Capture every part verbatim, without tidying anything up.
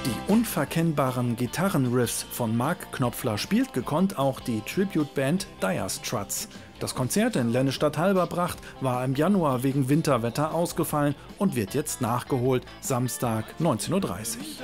Die unverkennbaren Gitarrenriffs von Mark Knopfler spielt gekonnt auch die Tribute-Band Dire Struts. Das Konzert in Lennestadt-Halberbracht war im Januar wegen Winterwetter ausgefallen und wird jetzt nachgeholt, Samstag neunzehn Uhr dreißig.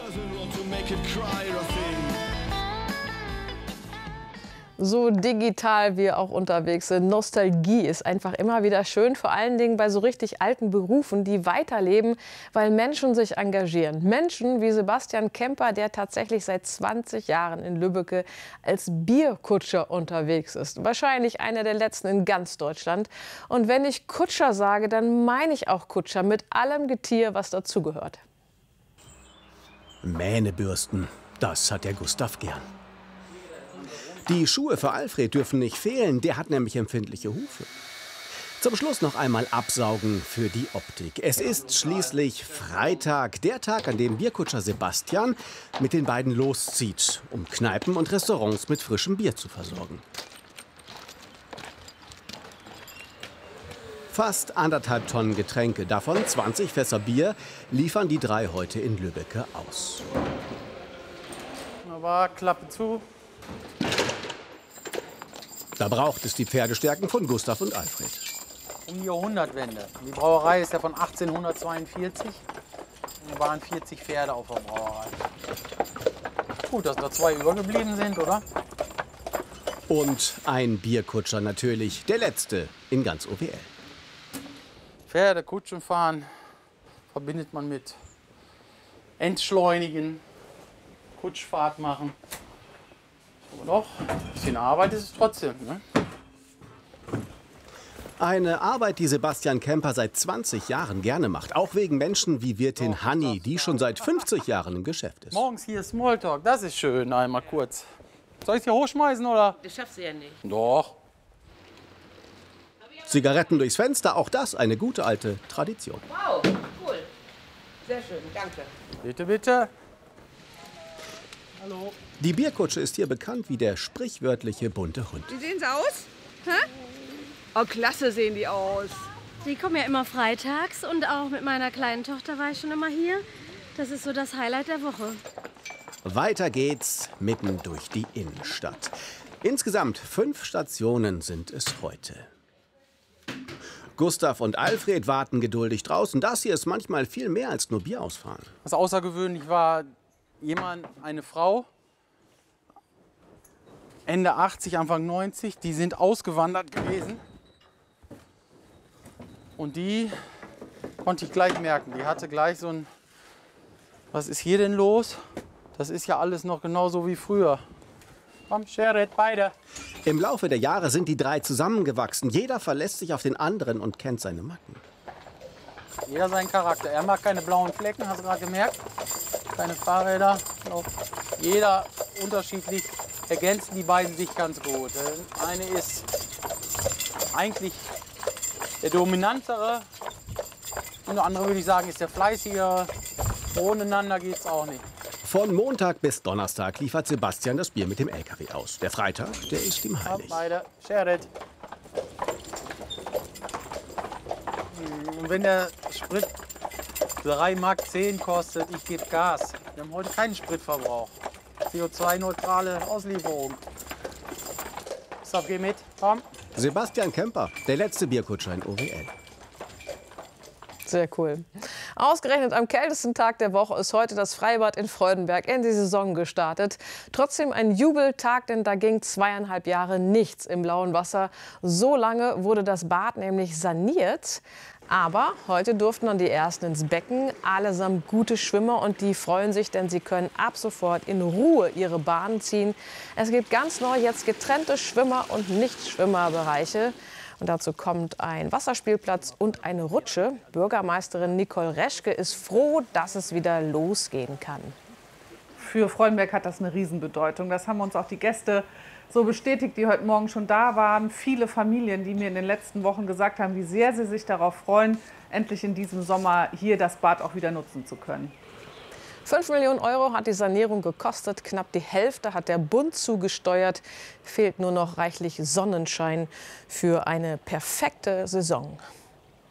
So digital wir auch unterwegs sind, Nostalgie ist einfach immer wieder schön, vor allen Dingen bei so richtig alten Berufen, die weiterleben, weil Menschen sich engagieren. Menschen wie Sebastian Kemper, der tatsächlich seit zwanzig Jahren in Lübbecke als Bierkutscher unterwegs ist. Wahrscheinlich einer der letzten in ganz Deutschland. Und wenn ich Kutscher sage, dann meine ich auch Kutscher mit allem Getier, was dazugehört. Mähnebürsten, das hat der Gustav gern. Die Schuhe für Alfred dürfen nicht fehlen, der hat nämlich empfindliche Hufe. Zum Schluss noch einmal absaugen für die Optik. Es ist schließlich Freitag, der Tag, an dem Bierkutscher Sebastian mit den beiden loszieht, um Kneipen und Restaurants mit frischem Bier zu versorgen. Fast anderthalb Tonnen Getränke, davon zwanzig Fässer Bier, liefern die drei heute in Lübbecke aus. Aber Klappe zu. Da braucht es die Pferdestärken von Gustav und Alfred. Um die Jahrhundertwende. Die Brauerei ist ja von achtzehnhundertzweiundvierzig. Und da waren vierzig Pferde auf der Brauerei. Gut, dass da zwei übergeblieben sind, oder? Und ein Bierkutscher natürlich, der letzte in ganz O W L. Pferde, Kutschen fahren verbindet man mit Entschleunigen, Kutschfahrt machen. Aber doch, ein bisschen Arbeit ist es trotzdem, ne? Eine Arbeit, die Sebastian Kemper seit zwanzig Jahren gerne macht. Auch wegen Menschen wie Wirtin Hanni, die schon seit fünfzig Jahren im Geschäft ist. Morgens hier Smalltalk, das ist schön, einmal kurz. Soll ich hier hochschmeißen, oder? Das schaffst du ja nicht. Doch. Zigaretten durchs Fenster, auch das eine gute alte Tradition. Wow, cool. Sehr schön, danke. Bitte, bitte. Hallo. Die Bierkutsche ist hier bekannt wie der sprichwörtliche bunte Hund. Wie sehen sie aus? Hä? Oh, klasse sehen die aus. Die kommen ja immer freitags und auch mit meiner kleinen Tochter war ich schon immer hier. Das ist so das Highlight der Woche. Weiter geht's mitten durch die Innenstadt. Insgesamt fünf Stationen sind es heute. Gustav und Alfred warten geduldig draußen. Das hier ist manchmal viel mehr als nur Bier ausfahren. Was außergewöhnlich war, jemand, eine Frau, Ende achtzig, Anfang neunzig, die sind ausgewandert gewesen. Und die konnte ich gleich merken. Die hatte gleich so ein, was ist hier denn los? Das ist ja alles noch genauso wie früher. Komm, Sherit, beide. Im Laufe der Jahre sind die drei zusammengewachsen. Jeder verlässt sich auf den anderen und kennt seine Macken. Jeder seinen Charakter. Er mag keine blauen Flecken, hast du gerade gemerkt. Keine Fahrräder. Jeder unterschiedlich. Ergänzen die beiden sich ganz gut. Der eine ist eigentlich der dominantere und der andere, würde ich sagen, ist der fleißigere. Ohneinander geht's auch nicht. Von Montag bis Donnerstag liefert Sebastian das Bier mit dem L K W aus. Der Freitag, der ist ihm heilig. Beide, Sherit. Und wenn der Sprit drei Mark zehn kostet, ich gebe Gas. Wir haben heute keinen Spritverbrauch. C O zwei neutrale Auslieferung. Gustav, geh mit, komm. Sebastian Kemper, der letzte Bierkutscher in O W L. Sehr cool. Ausgerechnet am kältesten Tag der Woche ist heute das Freibad in Freudenberg in die Saison gestartet. Trotzdem ein Jubeltag, denn da ging zweieinhalb Jahre nichts im blauen Wasser. So lange wurde das Bad nämlich saniert. Aber heute durften dann die Ersten ins Becken, allesamt gute Schwimmer, und die freuen sich, denn sie können ab sofort in Ruhe ihre Bahnen ziehen. Es gibt ganz neu jetzt getrennte Schwimmer- und Nichtschwimmerbereiche. Und dazu kommt ein Wasserspielplatz und eine Rutsche. Bürgermeisterin Nicole Reschke ist froh, dass es wieder losgehen kann. Für Freudenberg hat das eine Riesenbedeutung. Das haben uns auch die Gäste so bestätigt, die heute Morgen schon da waren. Viele Familien, die mir in den letzten Wochen gesagt haben, wie sehr sie sich darauf freuen, endlich in diesem Sommer hier das Bad auch wieder nutzen zu können. fünf Millionen Euro hat die Sanierung gekostet. Knapp die Hälfte hat der Bund zugesteuert. Fehlt nur noch reichlich Sonnenschein für eine perfekte Saison.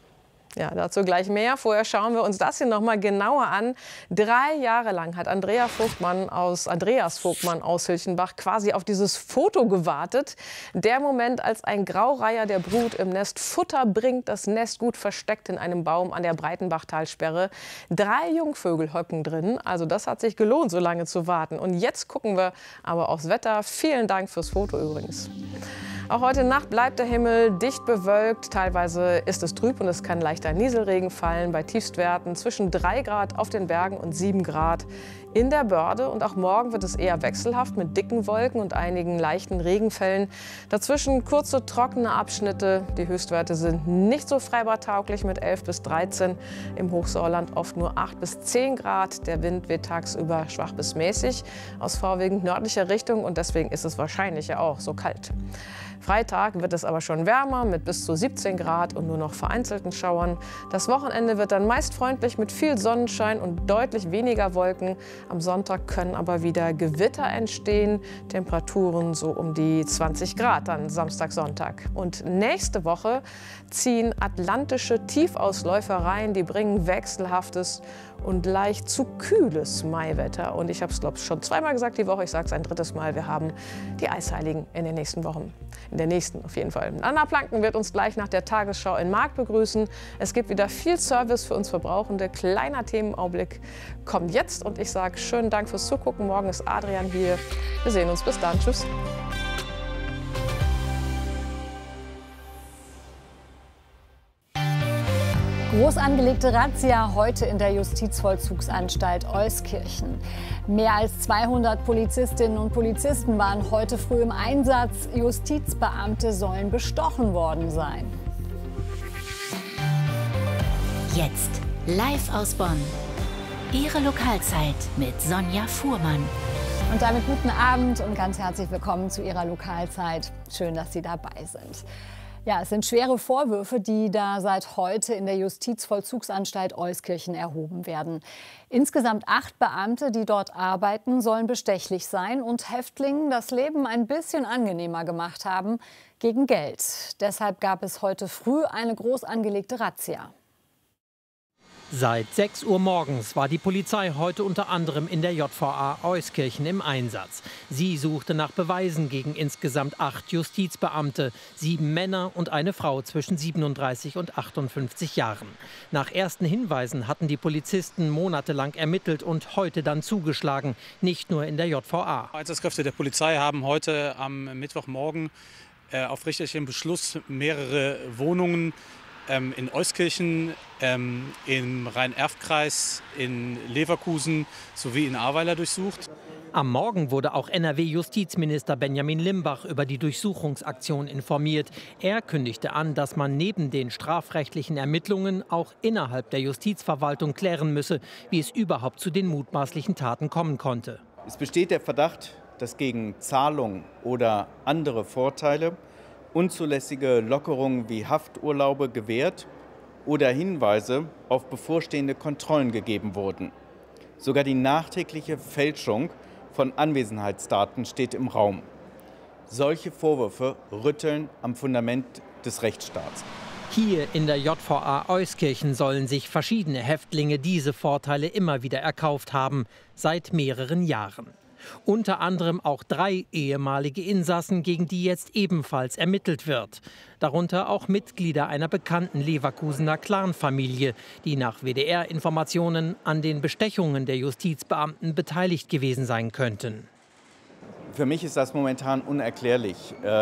Ja, dazu gleich mehr. Vorher schauen wir uns das hier noch mal genauer an. Drei Jahre lang hat Andrea Vogtmann aus, Andreas Vogtmann aus Hilchenbach quasi auf dieses Foto gewartet. Der Moment, als ein Graureiher der Brut im Nest Futter bringt, das Nest gut versteckt in einem Baum an der Breitenbachtalsperre. Drei Jungvögel hocken drin. Also das hat sich gelohnt, so lange zu warten. Und jetzt gucken wir aber aufs Wetter. Vielen Dank fürs Foto übrigens. Auch heute Nacht bleibt der Himmel dicht bewölkt. Teilweise ist es trüb und es kann leichter Nieselregen fallen bei Tiefstwerten zwischen drei Grad auf den Bergen und sieben Grad in der Börde. Und auch morgen wird es eher wechselhaft mit dicken Wolken und einigen leichten Regenfällen. Dazwischen kurze, trockene Abschnitte. Die Höchstwerte sind nicht so freibahrtauglich mit elf bis dreizehn. Im Hochsauerland oft nur acht bis zehn Grad. Der Wind weht tagsüber schwach bis mäßig aus vorwiegend nördlicher Richtung. Und deswegen ist es wahrscheinlich ja auch so kalt. Freitag wird es aber schon wärmer mit bis zu siebzehn Grad und nur noch vereinzelten Schauern. Das Wochenende wird dann meist freundlich mit viel Sonnenschein und deutlich weniger Wolken. Am Sonntag können aber wieder Gewitter entstehen. Temperaturen so um die zwanzig Grad dann Samstag, Sonntag. Und nächste Woche ziehen atlantische Tiefausläufer rein. Die bringen wechselhaftes und leicht zu kühles Maiwetter. Und ich habe es, glaube ich, schon zweimal gesagt die Woche. Ich sage es ein drittes Mal. Wir haben die Eisheiligen in den nächsten Wochen. In der nächsten auf jeden Fall. Anna Planken wird uns gleich nach der Tagesschau in Markt begrüßen. Es gibt wieder viel Service für uns Verbrauchende. Kleiner Themenaublick kommt jetzt. Und ich sage schönen Dank fürs Zugucken. Morgen ist Adrian hier. Wir sehen uns. Bis dann. Tschüss. Groß angelegte Razzia heute in der Justizvollzugsanstalt Euskirchen. Mehr als zweihundert Polizistinnen und Polizisten waren heute früh im Einsatz. Justizbeamte sollen bestochen worden sein. Jetzt live aus Bonn. Ihre Lokalzeit mit Sonja Fuhrmann. Und damit guten Abend und ganz herzlich willkommen zu Ihrer Lokalzeit. Schön, dass Sie dabei sind. Ja, es sind schwere Vorwürfe, die da seit heute in der Justizvollzugsanstalt Euskirchen erhoben werden. Insgesamt acht Beamte, die dort arbeiten, sollen bestechlich sein und Häftlingen das Leben ein bisschen angenehmer gemacht haben gegen Geld. Deshalb gab es heute früh eine groß angelegte Razzia. Seit sechs Uhr morgens war die Polizei heute unter anderem in der J V A Euskirchen im Einsatz. Sie suchte nach Beweisen gegen insgesamt acht Justizbeamte, sieben Männer und eine Frau zwischen siebenunddreißig und achtundfünfzig Jahren. Nach ersten Hinweisen hatten die Polizisten monatelang ermittelt und heute dann zugeschlagen, nicht nur in der J V A. Einsatzkräfte der Polizei haben heute am Mittwochmorgen äh, auf richterlichen Beschluss mehrere Wohnungen in Euskirchen, ähm, im Rhein-Erft-Kreis, in Leverkusen sowie in Ahrweiler durchsucht. Am Morgen wurde auch N R W-Justizminister Benjamin Limbach über die Durchsuchungsaktion informiert. Er kündigte an, dass man neben den strafrechtlichen Ermittlungen auch innerhalb der Justizverwaltung klären müsse, wie es überhaupt zu den mutmaßlichen Taten kommen konnte. Es besteht der Verdacht, dass gegen Zahlung oder andere Vorteile unzulässige Lockerungen wie Hafturlaube gewährt oder Hinweise auf bevorstehende Kontrollen gegeben wurden. Sogar die nachträgliche Fälschung von Anwesenheitsdaten steht im Raum. Solche Vorwürfe rütteln am Fundament des Rechtsstaats. Hier in der J V A Euskirchen sollen sich verschiedene Häftlinge diese Vorteile immer wieder erkauft haben, seit mehreren Jahren. Unter anderem auch drei ehemalige Insassen, gegen die jetzt ebenfalls ermittelt wird. Darunter auch Mitglieder einer bekannten Leverkusener Clanfamilie, die nach W D R-Informationen an den Bestechungen der Justizbeamten beteiligt gewesen sein könnten. Für mich ist das momentan unerklärlich,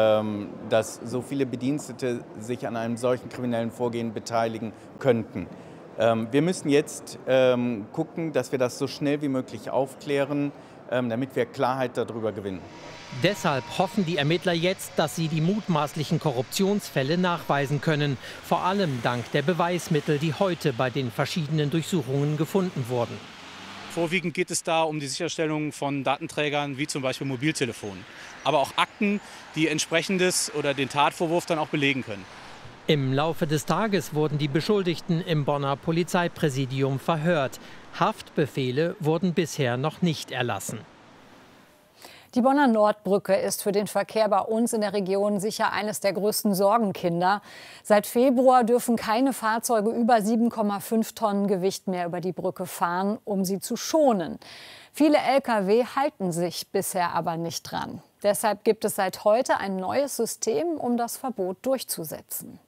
dass so viele Bedienstete sich an einem solchen kriminellen Vorgehen beteiligen könnten. Wir müssen jetzt gucken, dass wir das so schnell wie möglich aufklären, damit wir Klarheit darüber gewinnen. Deshalb hoffen die Ermittler jetzt, dass sie die mutmaßlichen Korruptionsfälle nachweisen können. Vor allem dank der Beweismittel, die heute bei den verschiedenen Durchsuchungen gefunden wurden. Vorwiegend geht es da um die Sicherstellung von Datenträgern wie zum Beispiel Mobiltelefonen. Aber auch Akten, die entsprechendes oder den Tatvorwurf dann auch belegen können. Im Laufe des Tages wurden die Beschuldigten im Bonner Polizeipräsidium verhört. Haftbefehle wurden bisher noch nicht erlassen. Die Bonner Nordbrücke ist für den Verkehr bei uns in der Region sicher eines der größten Sorgenkinder. Seit Februar dürfen keine Fahrzeuge über sieben Komma fünf Tonnen Gewicht mehr über die Brücke fahren, um sie zu schonen. Viele L K W halten sich bisher aber nicht dran. Deshalb gibt es seit heute ein neues System, um das Verbot durchzusetzen.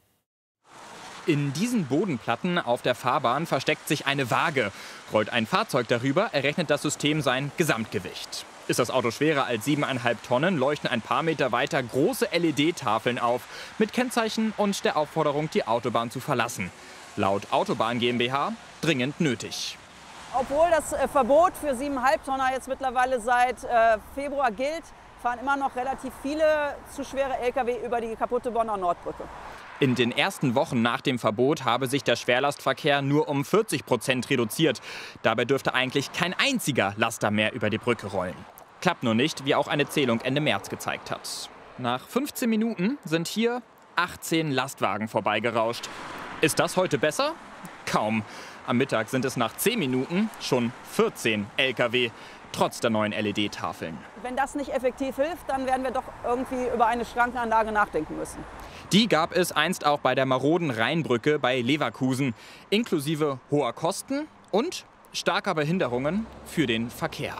In diesen Bodenplatten auf der Fahrbahn versteckt sich eine Waage. Rollt ein Fahrzeug darüber, errechnet das System sein Gesamtgewicht. Ist das Auto schwerer als siebeneinhalb Tonnen, leuchten ein paar Meter weiter große L E D-Tafeln auf mit Kennzeichen und der Aufforderung, die Autobahn zu verlassen. Laut Autobahn GmbH dringend nötig. Obwohl das äh, Verbot für siebeneinhalb Tonner jetzt mittlerweile seit äh, Februar gilt, fahren immer noch relativ viele zu schwere L K W über die kaputte Bonner Nordbrücke. In den ersten Wochen nach dem Verbot habe sich der Schwerlastverkehr nur um vierzig Prozent reduziert. Dabei dürfte eigentlich kein einziger Laster mehr über die Brücke rollen. Klappt nur nicht, wie auch eine Zählung Ende März gezeigt hat. Nach fünfzehn Minuten sind hier achtzehn Lastwagen vorbeigerauscht. Ist das heute besser? Kaum. Am Mittag sind es nach zehn Minuten schon vierzehn L K W, trotz der neuen L E D-Tafeln. Wenn das nicht effektiv hilft, dann werden wir doch irgendwie über eine Schrankenanlage nachdenken müssen. Die gab es einst auch bei der maroden Rheinbrücke bei Leverkusen, inklusive hoher Kosten und starker Behinderungen für den Verkehr.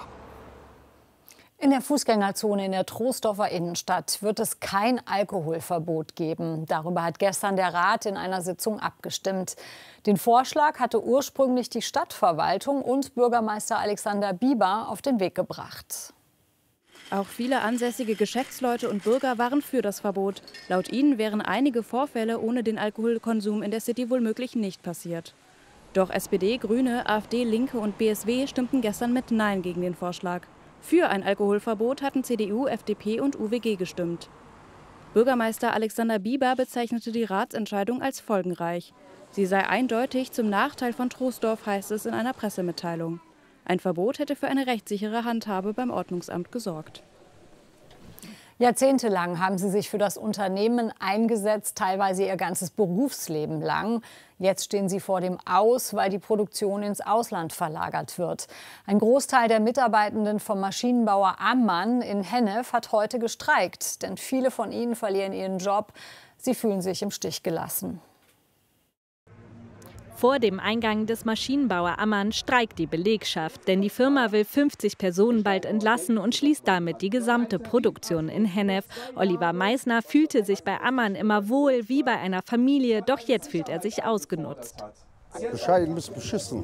In der Fußgängerzone in der Troisdorfer Innenstadt wird es kein Alkoholverbot geben. Darüber hat gestern der Rat in einer Sitzung abgestimmt. Den Vorschlag hatte ursprünglich die Stadtverwaltung und Bürgermeister Alexander Bieber auf den Weg gebracht. Auch viele ansässige Geschäftsleute und Bürger waren für das Verbot. Laut ihnen wären einige Vorfälle ohne den Alkoholkonsum in der City womöglich nicht passiert. Doch S P D, Grüne, AfD, Linke und B S W stimmten gestern mit Nein gegen den Vorschlag. Für ein Alkoholverbot hatten C D U, F D P und U W G gestimmt. Bürgermeister Alexander Bieber bezeichnete die Ratsentscheidung als folgenreich. Sie sei eindeutig zum Nachteil von Troisdorf, heißt es in einer Pressemitteilung. Ein Verbot hätte für eine rechtssichere Handhabe beim Ordnungsamt gesorgt. Jahrzehntelang haben sie sich für das Unternehmen eingesetzt, teilweise ihr ganzes Berufsleben lang. Jetzt stehen sie vor dem Aus, weil die Produktion ins Ausland verlagert wird. Ein Großteil der Mitarbeitenden vom Maschinenbauer Ammann in Hennef hat heute gestreikt, denn viele von ihnen verlieren ihren Job. Sie fühlen sich im Stich gelassen. Vor dem Eingang des Maschinenbauer Ammann streikt die Belegschaft, denn die Firma will fünfzig Personen bald entlassen und schließt damit die gesamte Produktion in Hennef. Oliver Meissner fühlte sich bei Ammann immer wohl, wie bei einer Familie, doch jetzt fühlt er sich ausgenutzt. Bescheiden bis beschissen.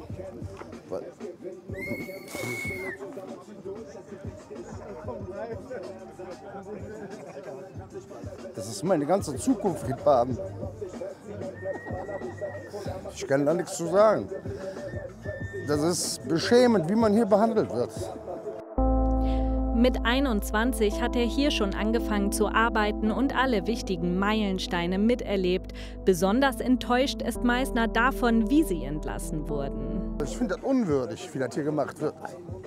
Das ist meine ganze Zukunft in Baden. Ich kann da nichts zu sagen. Das ist beschämend, wie man hier behandelt wird. Mit einundzwanzig hat er hier schon angefangen zu arbeiten und alle wichtigen Meilensteine miterlebt. Besonders enttäuscht ist Meissner davon, wie sie entlassen wurden. Ich finde das unwürdig, wie das hier gemacht wird.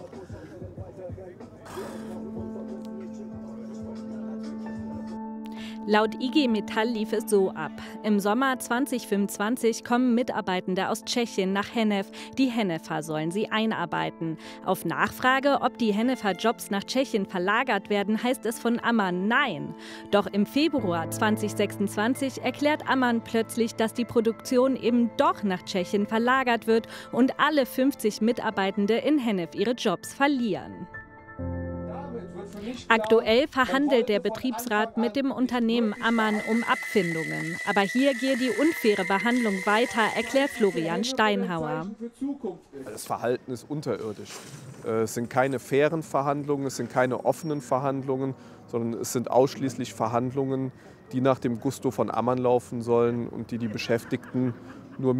Laut I G Metall lief es so ab. Im Sommer zweitausendfünfundzwanzig kommen Mitarbeitende aus Tschechien nach Hennef. Die Hennefer sollen sie einarbeiten. Auf Nachfrage, ob die Hennefer Jobs nach Tschechien verlagert werden, heißt es von Ammann nein. Doch im Februar zweitausendsechsundzwanzig erklärt Ammann plötzlich, dass die Produktion eben doch nach Tschechien verlagert wird und alle fünfzig Mitarbeitende in Hennef ihre Jobs verlieren. Aktuell verhandelt der Betriebsrat mit dem Unternehmen Ammann um Abfindungen. Aber hier gehe die unfaire Behandlung weiter, erklärt Florian Steinhauer. Das Verhalten ist unterirdisch. Es sind keine fairen Verhandlungen, es sind keine offenen Verhandlungen, sondern es sind ausschließlich Verhandlungen, die nach dem Gusto von Ammann laufen sollen und die die Beschäftigten